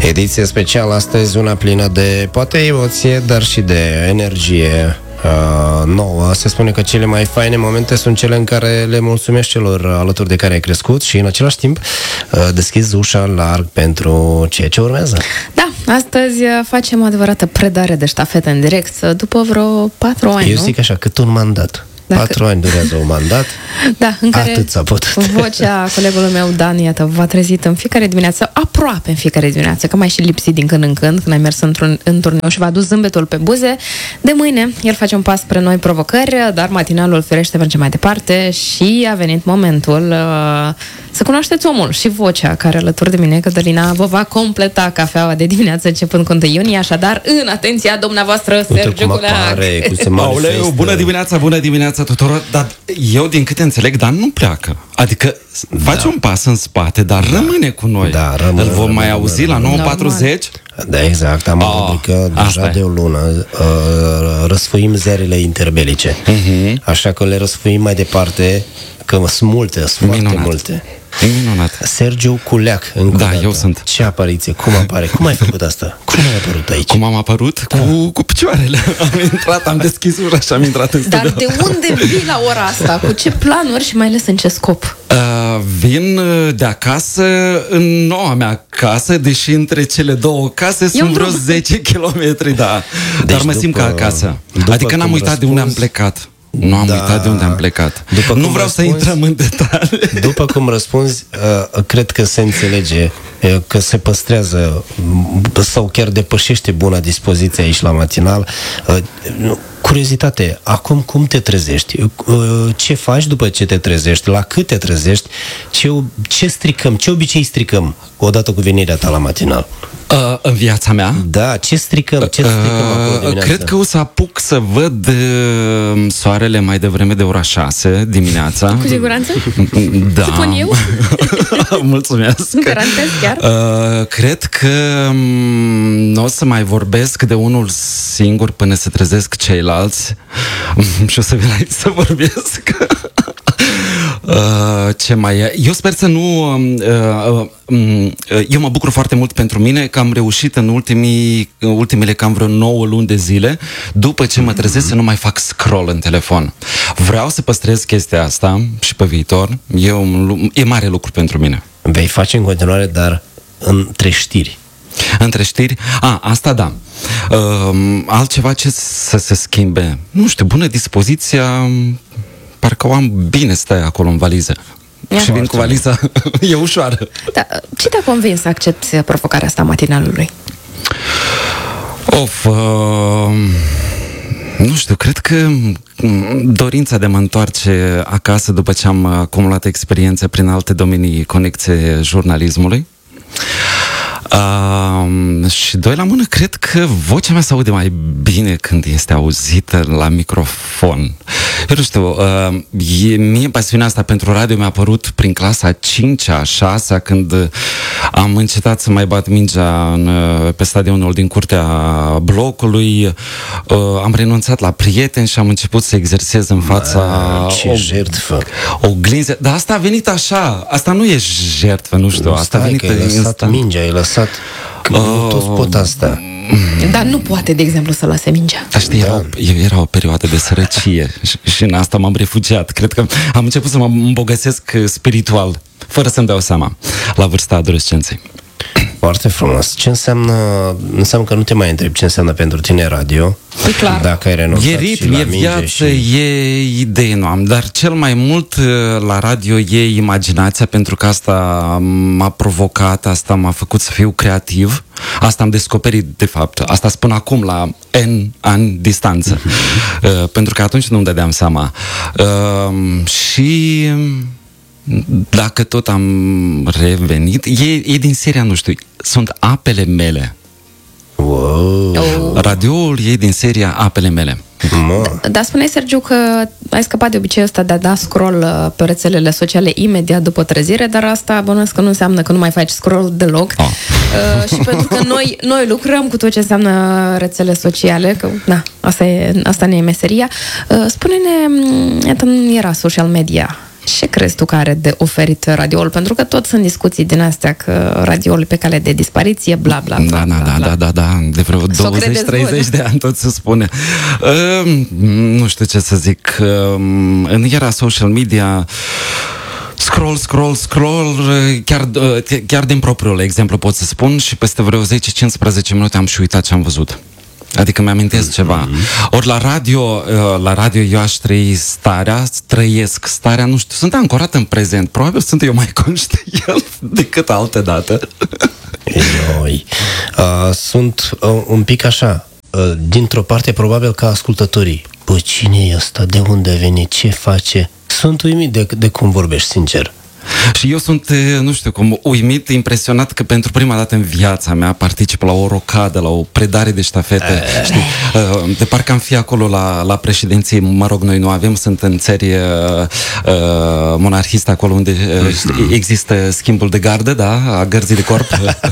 Ediție specială astăzi, una plină de poate emoție, dar și de energie nouă. Se spune că cele mai faine momente sunt cele în care le mulțumești celor alături de care ai crescut și în același timp deschizi ușa larg pentru ceea ce urmează. Da, astăzi facem o adevărată predare de ștafetă în direct după vreo 4 ani. Eu zic așa, cât un mandat. 4 ani durează un mandat. Da, în care atât s-a putut. vocea colegului meu, Dan, iată, v-a trezit în fiecare dimineață, aproape în fiecare dimineață, că mai și lipsit din când în când, când ai mers în turneu și v-a adus zâmbetul pe buze. De mâine, el face un pas spre noi provocări, dar matinalul firește merge mai departe și a venit momentul să cunoașteți omul și vocea care alături de mine, Cătălina, vă va completa cafeaua de dimineață începând cu 1 iunie, așadar, în atenția dumneavoastră, Sergiu Culeac. Aoleu, bună dimineața tuturor, dar eu din câte înțeleg, Dan nu pleacă. Adică face un pas în spate, dar rămâne cu noi. Da, îl vom mai auzi la 9:40? Da, exact, am o rubrică deja de o lună. Răsfoim zerele interbelice. Așa că le răsfoim mai departe, că sunt multe, sunt foarte multe. Minunat. Sergiu Culeac, încă da, dată. Eu sunt. Ce apariție, cum apare? Cum ai făcut asta? Cum ai apărut aici? Cum am apărut? Da. Cu picioarele. Am intrat, am deschis ușa și am intrat în studio. Dar de unde vii la ora asta? Cu ce planuri și mai ales în ce scop? Vin de acasă în noua mea casă, deși între cele două case sunt vreo 10 kilometri, da. Deci dar mă simt ca acasă. Adică n-am uitat de unde am plecat. Nu am uitat de unde am plecat. Nu vreau să intrăm în detalii. După cum răspunzi, cred că se înțelege că se păstrează sau chiar depășește buna dispoziție aici la matinal. Curiozitate, acum cum te trezești? Ce faci după ce te trezești? La cât te trezești? Ce stricăm? Ce obicei stricăm odată cu venirea ta la matinal? În viața mea? Da, ce stricăm? Ce stricăm acolo dimineața? Cred că o să apuc să văd soarele mai devreme de ora 6 dimineața. Cu siguranță? Da. Supun eu? Mulțumesc. Garantez chiar? Cred că nu o să mai vorbesc de unul singur până se trezesc ceilalți și o să vin aici să vorbesc. Ce mai e? Eu sper să nu... eu mă bucur foarte mult pentru mine că am reușit în ultimele cam vreo 9 luni de zile, după ce mă trezesc, să nu mai fac scroll în telefon. Vreau să păstrez chestia asta și pe viitor. E mare lucru pentru mine. Vei face în continuare, dar între știri. Între știri? Asta da. Altceva ce să se schimbe? Nu știu, bună dispoziția... Parcă o am bine, stai acolo în valiză. Și vin cu valiza, e ușoară. Da, ce te-a convins să accepti provocarea asta matinalului? Nu știu, cred că dorința de a mă întoarce acasă după ce am acumulat experiențe prin alte domenii conexe jurnalismului. Și doi la mână, cred că vocea mea se aude mai bine când este auzită la microfon. Eu nu știu, mie pasiunea asta pentru radio mi-a apărut prin clasa 5-a, 6-a, când am încetat să mai bat mingea pe stadionul din curtea blocului. Am renunțat la prieteni și am început să exersez în fața oglinze. Dar asta a venit așa, asta nu e jertfă, nu știu. Asta a venit instant. Mingea, ai lăsat. Nu toți pot asta. Dar nu poate, de exemplu, să lase mingea. Dar știi, era o perioadă de sărăcie și în asta m-am refugiat. Cred că am început să mă îmbogățesc spiritual, fără să-mi dau seama, la vârsta adolescenței. Foarte frumos. Ce înseamnă? Înseamnă că nu te mai întrebi ce înseamnă pentru tine radio. E clar. Dacă ai renunțat. E ritm, e viață, e idee, nu am. Dar cel mai mult la radio e imaginația, pentru că asta m-a provocat, asta m-a făcut să fiu creativ. Asta am descoperit, de fapt. Asta spun acum, la N ani distanță. Pentru că atunci nu-mi dădeam seama. Și... dacă tot am revenit, e din seria, nu știu, sunt apele mele. Wow. Radioul e din seria apele mele. Dar spuneai, Sergiu, că ai scăpat de obiceiul ăsta de a da scroll pe rețelele sociale imediat după trezire, dar asta bănuiesc că nu înseamnă că nu mai faci scroll deloc. Și pentru că noi lucrăm cu tot ce înseamnă rețele sociale, că asta ne e meseria. Spune-ne, iată, nu era social media Ce crezi tu că are de oferit radioul? Pentru că tot sunt discuții din astea că radioul e pe cale de dispariție, bla, bla, bla. Da. De vreo 20-30 de ani tot se spune. Nu știu ce să zic. În era social media, scroll, chiar din propriul exemplu pot să spun, și peste vreo 10-15 minute am și uitat ce am văzut. Adică mi-amintesc ceva. Ori la radio eu aș trăiesc starea, nu știu, sunt ancorat în prezent. Probabil sunt eu mai conștient decât alte dată. Sunt un pic așa, dintr-o parte probabil ca ascultătorii. Bă, cine e ăsta? De unde a venit? Ce face? Sunt uimit de cum vorbești, sincer. Și eu sunt, nu știu cum, uimit, impresionat că pentru prima dată în viața mea particip la o rocadă, la o predare de ștafete. Știi? De parcă am fi acolo la președinție. Mă rog, noi nu avem, sunt în țări monarhiste, acolo unde există schimbul de gardă, da, a gărzii de corp.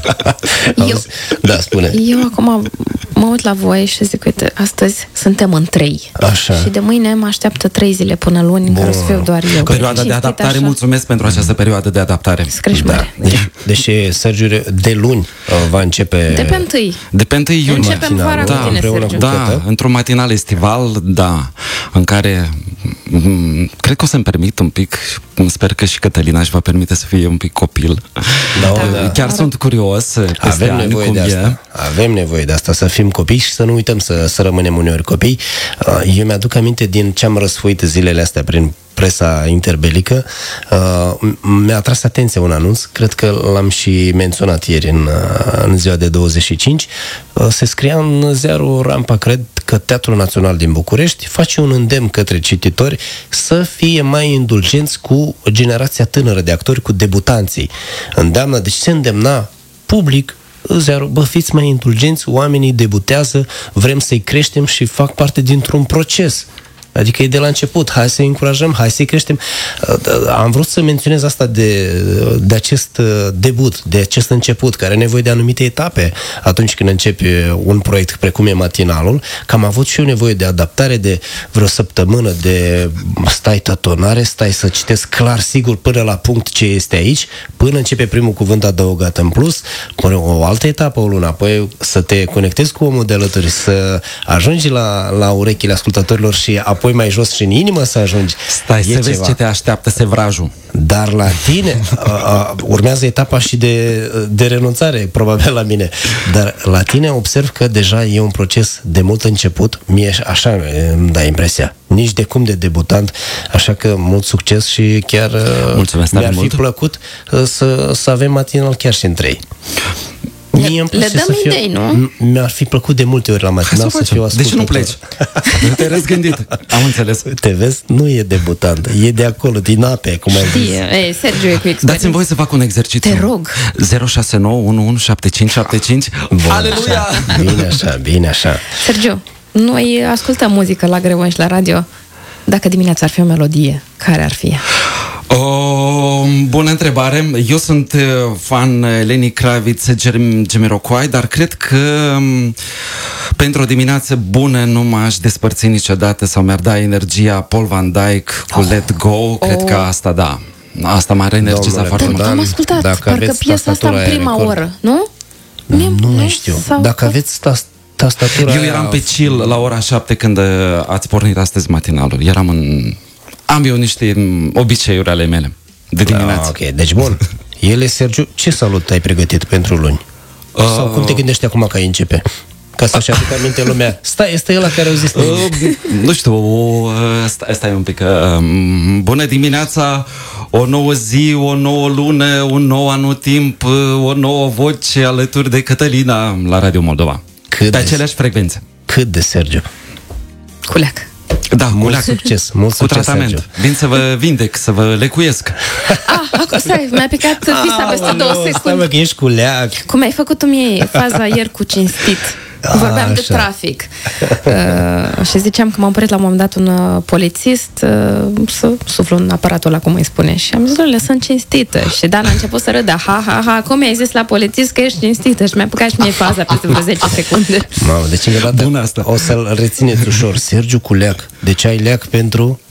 Da, spune. Eu acum mă uit la voi și zic, uite, astăzi suntem în 3. Așa. Și de mâine mă așteaptă 3 zile până luni, în care o să fiu doar eu. Perioada de adaptare, așa. Mulțumesc pentru această perioadă de adaptare. Deci Sergiu, de luni va începe... De pe 1 iunie. Începem vara cu tine, Sergiu. Da, într-un matinal estival, da, în care cred că o să-mi permit un pic, sper că și Cătălina își va permite să fie un pic copil. Chiar sunt curios. Avem nevoie de asta. Avem nevoie de asta, să fim copii și să nu uităm să rămânem uneori copii. Eu mi-aduc aminte din ce am răsfoit zilele astea prin presa interbelică, mi-a atras atenția un anunț, cred că l-am și menționat ieri în ziua de 25, se scria în ziarul Rampa, cred că Teatrul Național din București face un îndemn către cititori să fie mai indulgenți cu generația tânără de actori, cu debutanții. Îndeamnă, deci se îndemna public ziarul, bă, fiți mai indulgenți, oamenii debutează, vrem să-i creștem și fac parte dintr-un proces. Adică e de la început, hai să-i încurajăm, hai să-i creștem. Am vrut să menționez asta de acest debut, de acest început, care are nevoie de anumite etape atunci când începe un proiect precum e matinalul, că am avut și eu nevoie de adaptare de vreo săptămână, de stai tătonare, stai să citesc clar, sigur, până la punct ce este aici, până începe primul cuvânt adăugat în plus, până o altă etapă, o lună, apoi să te conectezi cu omul de alături, să ajungi la urechile ascultătorilor și apoi mai jos și în inimă să ajungi. Stai să vezi ce te așteaptă sevrajul. Dar la tine urmează etapa și de renunțare, probabil la mine. Dar la tine observ că deja e un proces de mult început. Mie așa îmi dai impresia. Nici de cum de debutant. Așa că mult succes și chiar mi-ar fi plăcut să avem matinal chiar și în 3. Le dăm idei, nu? Mi-ar fi plăcut de multe ori la matinal să fiu ascultător. De ce nu pleci? Te-ai răzgândit. Am înțeles. Te vezi? Nu e debutant. E de acolo, din ape, cum ai zis. Sergiu e cu experiență. Dați-mi voie să fac un exercițiu. Te rog. 069-117575. Aleluia! Bine așa. Sergiu, noi ascultăm muzică la Greu și la radio. Dacă dimineața ar fi o melodie, care ar fi? O bună întrebare. Eu sunt fan Lenny Kravitz, Jamiroquai, dar cred că pentru o dimineață bună nu m-aș despărți niciodată sau mi-ar da energia Paul Van Dyke cu Let Go. Cred că asta, da. Asta m-ar energiza foarte mult. Am ascultat, parcă piesa asta în prima oră, nu? Nu știu. Dacă aveți tastatura... Eu eram pe chill la ora 7 când ați pornit astăzi matinalul. Am eu niște obiceiuri ale mele de dimineață. Ok, deci bun. Sergiu, ce salut ai pregătit pentru luni? Sau cum te gândești acum că ai începe? Ca să-și aducă aminte lumea. Este ăla care au zis. Nu știu, stai un pic. Bună dimineața, o nouă zi, o nouă lună, un nou anotimp, o nouă voce alături de Cătălina la Radio Moldova. Pe aceleași frecvențe. Cât de Sergiu? Culeac. Da, mult succes, cu tratament. Sergiu. Vin să vă vindec, să vă lecuiesc. Acum stai, mi-a picat pista peste 2 secunde. Stai mă, că ești cu leac. Cum ai făcut tu mie faza ieri cu cinstit. Vorbeam de trafic. Și ziceam că m-a oprit la un moment dat un polițist să suflu în aparatul ăla, cum îi spune. Și am zis, sunt cinstită. Și Dan a început să râdă. Ha, cum ai zis la polițist că ești cinstită? Și mi-a apucat și mie faza peste vreo 10 secunde. Mamă, deci încă dată o să-l rețineți ușor. Sergiu cu leac. Deci ai leac pentru...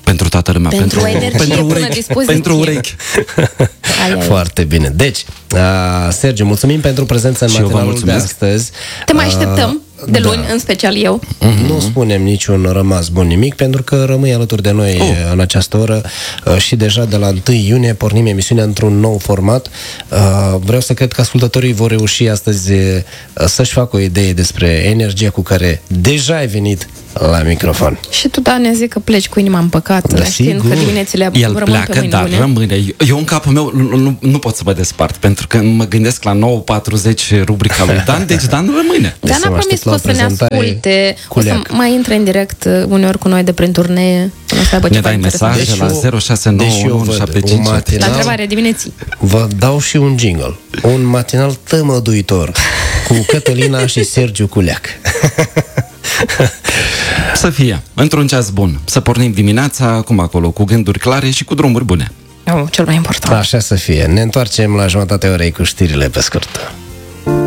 Pentru toată lumea. Pentru energie pentru până urechi. dispoziție. Pentru urechi. Ai. Foarte bine. Deci, Sergiu, mulțumim pentru prezența în Și eu vă matinalul de mulțumesc. astăzi. Te mai așteptăm de luni, în special eu. Nu spunem niciun rămas bun nimic, pentru că rămâi alături de noi în această oră și deja de la 1 iunie pornim emisiunea într-un nou format. Vreau să cred că ascultătorii vor reuși astăzi să-și facă o idee despre energia cu care deja ai venit la microfon. Și tu, Dan, zic că pleci cu inima împăcată, Da, știind sigur. că diminețile El rămân pe pleacă, mâini dar bune. rămâne. Eu în capul meu nu pot să mă despart, pentru că mă gândesc la 9:40 rubrica lui Dan, deci Dan rămâne. Deci Dan să a mă promis aștept că la o o să ne prezentare asculte, cu o să leac. mai intre în direct uneori cu noi de prin turnee, o să aibă Ne ceva dai interesant. mesaje la Deși eu văd 06911755. un matinal, La întrebarea dimineții. vă dau și un jingle. Un matinal tămăduitor cu Cătălina și Sergiu Culeac. Să fie, într-un ceas bun. Să pornim dimineața, acum acolo, cu gânduri clare și cu drumuri bune. Cel mai important. Așa să fie. Ne întoarcem la jumătatea orei cu știrile pe scurt.